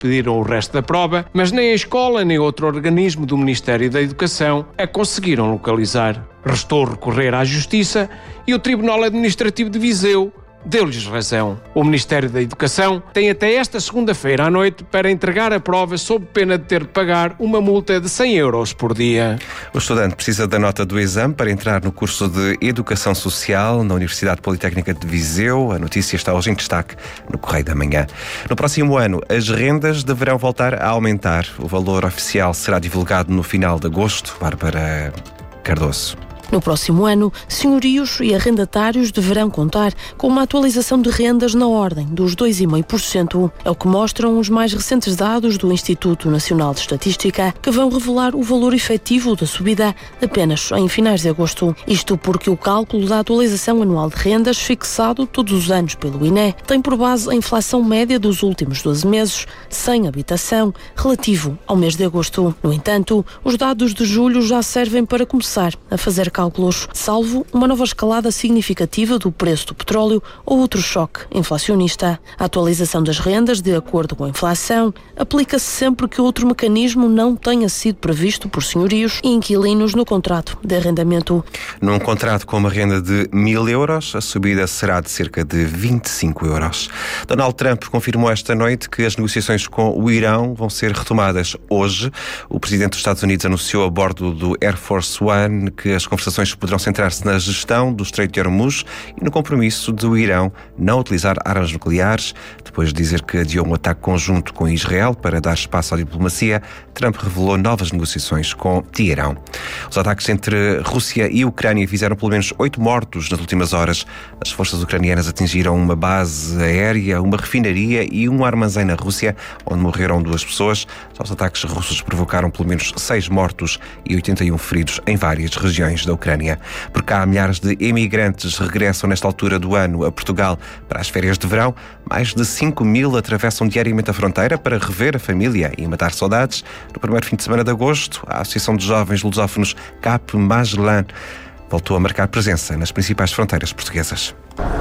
pediram o resto da prova, mas nem a escola nem outro organismo do Ministério da Educação a conseguiram localizar. Restou recorrer à Justiça e o Tribunal Administrativo de Viseu deu-lhes razão. O Ministério da Educação tem até esta segunda-feira à noite para entregar a prova sob pena de ter de pagar uma multa de 100 euros por dia. O estudante precisa da nota do exame para entrar no curso de Educação Social na Universidade Politécnica de Viseu. A notícia está hoje em destaque no Correio da Manhã. No próximo ano, as rendas deverão voltar a aumentar. O valor oficial será divulgado no final de agosto. Bárbara Cardoso. No próximo ano, senhorios e arrendatários deverão contar com uma atualização de rendas na ordem dos 2,5%. É o que mostram os mais recentes dados do Instituto Nacional de Estatística, que vão revelar o valor efetivo da subida apenas em finais de agosto. Isto porque o cálculo da atualização anual de rendas, fixado todos os anos pelo INE, tem por base a inflação média dos últimos 12 meses, sem habitação, relativo ao mês de agosto. No entanto, os dados de julho já servem para começar a fazer cálculos, salvo uma nova escalada significativa do preço do petróleo ou outro choque inflacionista. A atualização das rendas, de acordo com a inflação, aplica-se sempre que outro mecanismo não tenha sido previsto por senhorios e inquilinos no contrato de arrendamento. Num contrato com uma renda de 1.000 euros, a subida será de cerca de 25 euros. Donald Trump confirmou esta noite que as negociações com o Irão vão ser retomadas hoje. O presidente dos Estados Unidos anunciou a bordo do Air Force One que as conversações poderão centrar-se na gestão do Estreito de Hormuz e no compromisso do Irão não utilizar armas nucleares. Depois de dizer que adiou um ataque conjunto com Israel para dar espaço à diplomacia, Trump revelou novas negociações com Teherão. Os ataques entre Rússia e Ucrânia fizeram pelo menos 8 mortos nas últimas horas. As forças ucranianas atingiram uma base aérea, uma refinaria e um armazém na Rússia, onde morreram 2 pessoas. Já os ataques russos provocaram pelo menos 6 mortos e 81 feridos em várias regiões da Ucrânia. Por cá, milhares de imigrantes regressam nesta altura do ano a Portugal para as férias de verão. Mais de 5.000 atravessam diariamente a fronteira para rever a família e matar saudades. No primeiro fim de semana de agosto, a Associação de Jovens Lusófonos Cap Magellan voltou a marcar presença nas principais fronteiras portuguesas.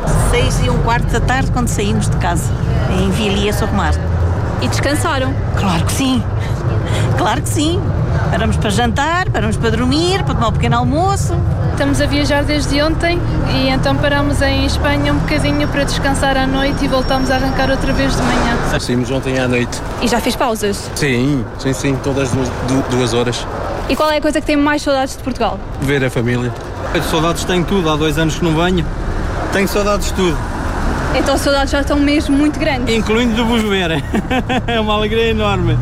6:15 da tarde, quando saímos de casa, em Vilia sobre Mar. E descansaram? Claro que sim. Claro que sim. Paramos para jantar, paramos para dormir, para tomar um pequeno almoço. Estamos a viajar desde ontem e então paramos em Espanha um bocadinho para descansar à noite e voltamos a arrancar outra vez de manhã. Saímos ontem à noite. E já fiz pausas? Sim, todas 2 horas. E qual é a coisa que tem mais saudades de Portugal? Ver a família. Saudades tenho tudo, há 2 anos que não venho. Tenho saudades de tudo. Então as saudades já estão mesmo muito grandes. Incluindo de vos ver. É uma alegria enorme.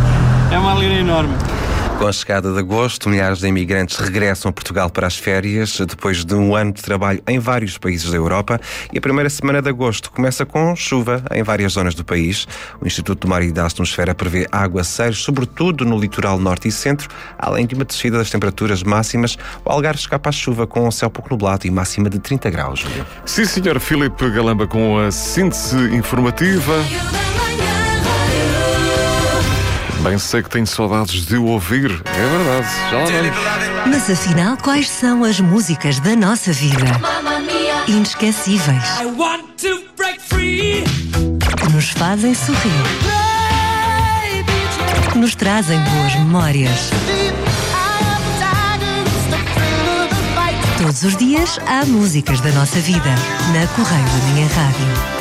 Com a chegada de agosto, milhares de imigrantes regressam a Portugal para as férias, depois de um ano de trabalho em vários países da Europa. E a primeira semana de agosto começa com chuva em várias zonas do país. O Instituto do Mar e da Atmosfera prevê aguaceiros, sobretudo no litoral norte e centro, além de uma descida das temperaturas máximas. O Algarve escapa à chuva com o céu pouco nublado e máxima de 30 graus. Júlio. Sim, senhor. Filipe Galamba com a síntese informativa. Bem sei que tenho saudades de o ouvir. É verdade, já lá vamos. Mas afinal, quais são as músicas da nossa vida? Inesquecíveis. Que nos fazem sorrir. Que nos trazem boas memórias. Todos os dias há músicas da nossa vida. Na Correio da Manhã Rádio.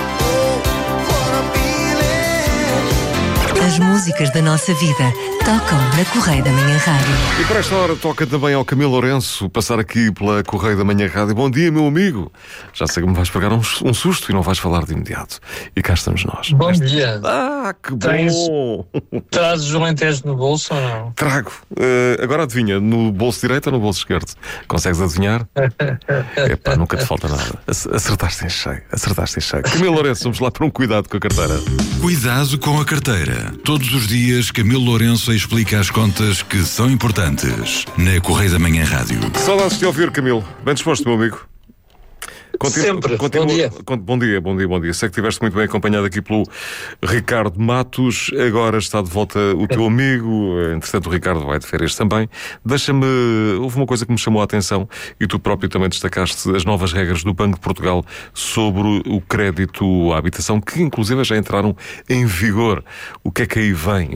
As músicas da nossa vida tocam na Correio da Manhã Rádio. E para esta hora toca também ao Camilo Lourenço passar aqui pela Correio da Manhã Rádio. Bom dia, meu amigo. Já sei que me vais pegar um susto e não vais falar de imediato. E cá estamos nós. Bom dia. Que bom. Trazes o Alentejo no bolso ou não? Trago. Agora adivinha, no bolso direito ou no bolso esquerdo? Consegues adivinhar? Epá, nunca te falta nada. Acertaste em cheio. Camilo Lourenço, vamos lá para um cuidado com a carteira. Cuidado com a carteira. Todos os dias, Camilo Lourenço explica as contas que são importantes na Correio da Manhã Rádio. Saudades de ouvir, Camilo. Bem disposto, meu amigo? Sempre. Bom dia. Bom dia. Sei que estiveste muito bem acompanhado aqui pelo Ricardo Matos. Agora está de volta o teu amigo. Entretanto, o Ricardo vai de férias também. Houve uma coisa que me chamou a atenção e tu próprio também destacaste as novas regras do Banco de Portugal sobre o crédito à habitação, que inclusive já entraram em vigor. O que é que aí vem?